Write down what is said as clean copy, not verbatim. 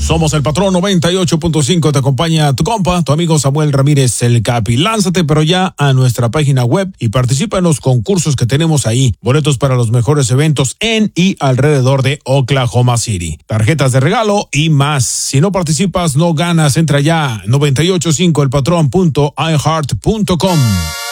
Somos el Patrón 98.5, te acompaña tu compa, tu amigo Samuel Ramírez el Capi. Lánzate pero ya a nuestra página web y participa en los concursos que tenemos ahí. Boletos para los mejores eventos en y alrededor de Oklahoma City. Tarjetas de regalo y más. Si no participas, no ganas. Entra ya 985elpatrón.iheart.com.